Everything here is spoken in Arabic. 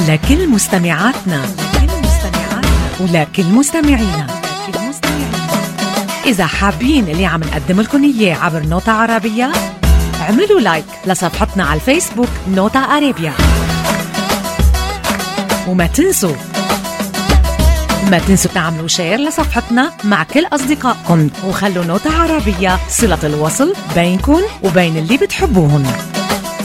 لكل مستمعاتنا ولكل مستمعينا. إذا حابين اللي عم نقدم لكم إياه عبر نوتة عربية، اعملوا لايك لصفحتنا على الفيسبوك نوتة عربية، وما تنسوا تعملوا شير لصفحتنا مع كل أصدقائكم، وخلوا نوتة عربية صلة الوصل بينكم وبين اللي بتحبوهن.